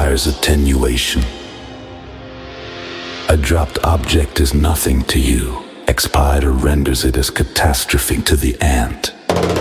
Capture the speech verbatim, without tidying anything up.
requires attenuation. A dropped object is nothing to you. Expirator renders it as catastrophe to the ant.